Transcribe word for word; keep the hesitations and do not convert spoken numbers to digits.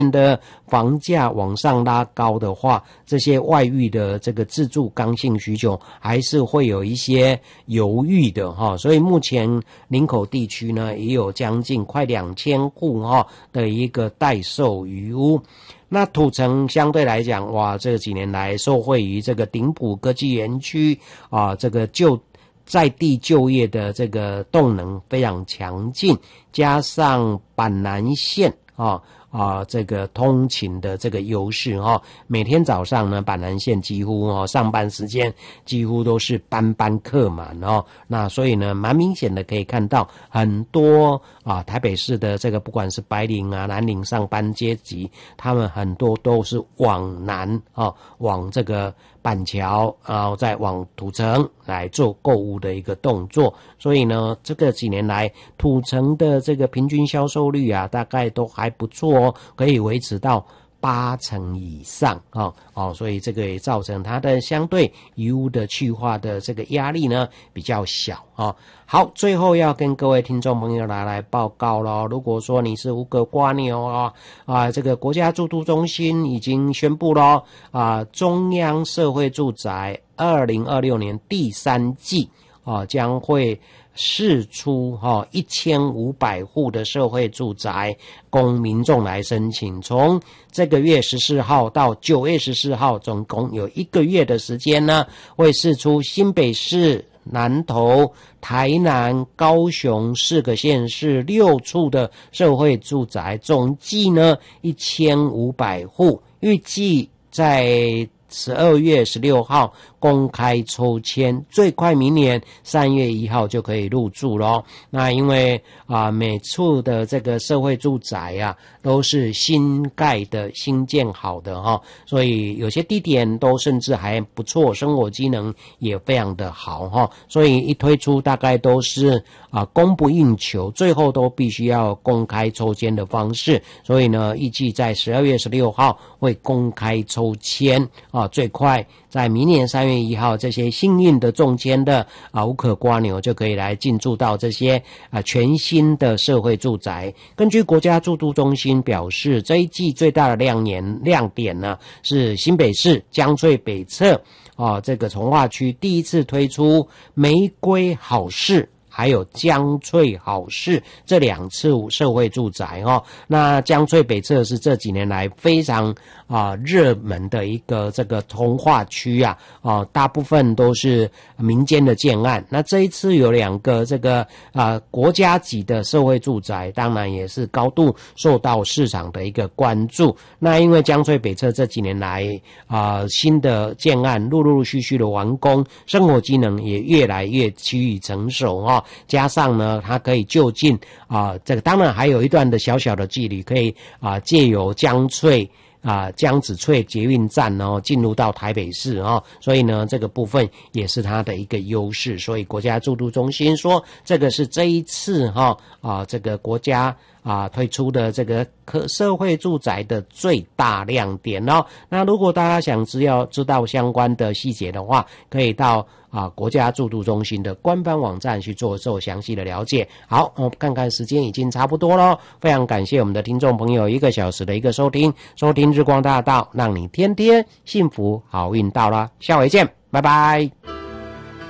的房价往上拉高的话，这些外域的这个自住刚性需求还是会有一些犹豫的哈，所以目前林口地区呢也有将近快两千户哈的一个待售余屋。那土城相对来讲，哇，这几年来受惠于这个顶埔科技园区啊，这个就在地就业的这个动能非常强劲，加上板南线啊。啊，这个通勤的这个优势哦，每天早上呢，板南线几乎哦上班时间几乎都是班班客满哦，那所以呢，蛮明显的可以看到很多啊台北市的这个不管是白领啊、蓝领上班阶级，他们很多都是往南哦，往这个板桥，然后再往土城来做购物的一个动作，所以呢，这个几年来土城的这个平均销售率啊，大概都还不错。可以维持到八成以上哦哦，所以这个也造成它的相对余屋的去化的这个压力呢比较小哦。好，最后要跟各位听众朋友来来报告咯，如果说你是无壳蝸牛啊啊，这个国家住都中心已经宣布咯啊，中央社会住宅二零二六年第三季啊将会释出哈一千五百户的社会住宅供民众来申请，从这个月十四号到九月十四号，总共有一个月的时间呢，会释出新北市、南投、台南、高雄四个县市六处的社会住宅，总计呢一千五百户，预计在十二月十六号公开抽签，最快明年三月一号就可以入住咯。那因为啊，每处的这个社会住宅啊，都是新盖的、新建好的哈，所以有些地点都甚至还不错，生活机能也非常的好哈。所以一推出大概都是啊供不应求，最后都必须要公开抽签的方式。所以呢，预计在十二月十六号会公开抽签啊，最快在明年三月一号，这些幸运的中签的啊无壳蝸牛就可以来进驻到这些啊全新的社会住宅。根据国家住都中心表示，这一季最大的亮眼亮点呢是新北市江翠北侧啊这个从化区第一次推出玫瑰好事。还有江翠好事这两次社会住宅哦，那江翠北侧是这几年来非常啊热门的一个这个从化区啊，哦，大部分都是民间的建案。那这一次有两个这个啊国家级的社会住宅，当然也是高度受到市场的一个关注。那因为江翠北侧这几年来啊新的建案陆陆续续的完工，生活机能也越来越趋于成熟哦。加上呢，它可以就近啊，这个当然还有一段的小小的距离，可以啊借由江翠啊江子翠捷运站哦进入到台北市哦，所以呢这个部分也是它的一个优势。所以国家住都中心说，这个是这一次哈 啊, 啊这个国家啊推出的这个可社会住宅的最大亮点哦。那如果大家想知要知道相关的细节的话，可以到啊国家住都中心的官方网站去做做详细的了解。好，我看看时间已经差不多了，非常感谢我们的听众朋友一个小时的一个收听，收听日光大道，让你天天幸福好运到啦，下回见，拜拜。